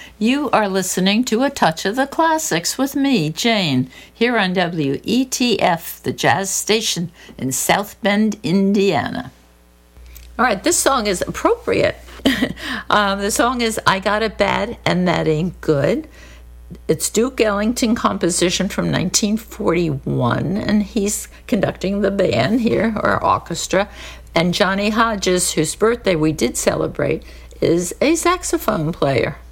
You are listening to A Touch of the Classics with me, Jane, here on WETF, the jazz station in South Bend, Indiana. All right, this song is appropriate. The song is I Got It Bad and That Ain't Good. It's Duke Ellington composition from 1941, and he's conducting the band here, or orchestra. And Johnny Hodges, whose birthday we did celebrate, is a saxophone player.